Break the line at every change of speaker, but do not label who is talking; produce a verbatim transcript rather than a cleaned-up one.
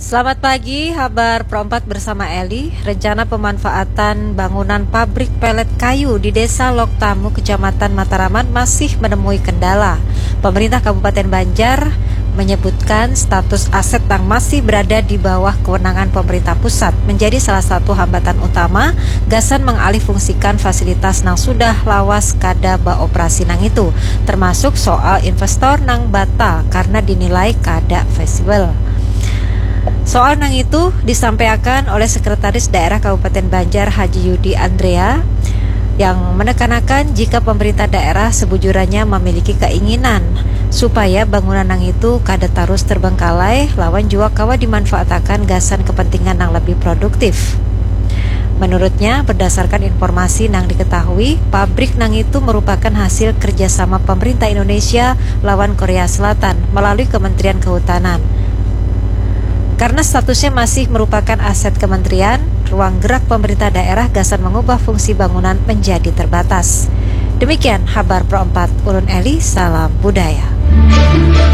Selamat pagi, Habar Pro empat bersama Eli. Rencana pemanfaatan bangunan pabrik pelet kayu di Desa Loktamu, Kecamatan Mataraman masih menemui kendala. Pemerintah Kabupaten Banjar menyebutkan status aset yang masih berada di bawah kewenangan pemerintah pusat menjadi salah satu hambatan utama gasan mengalihfungsikan fasilitas nang sudah lawas kada operasi nang itu, termasuk soal investor nang batal karena dinilai kada feasible. Soal nang itu disampaikan oleh Sekretaris Daerah Kabupaten Banjar Haji Yudi Andrea yang menekankan jika pemerintah daerah sebujurannya memiliki keinginan supaya bangunan nang itu kada terus terbengkalai lawan jua kawa dimanfaatkan gasan kepentingan nang lebih produktif. Menurutnya, berdasarkan informasi nang diketahui, pabrik nang itu merupakan hasil kerjasama pemerintah Indonesia lawan Korea Selatan melalui Kementerian Kehutanan. Karena statusnya masih merupakan aset kementerian, ruang gerak pemerintah daerah gasan mengubah fungsi bangunan menjadi terbatas. Demikian Habar Pro empat, Ulun Eli, salam budaya.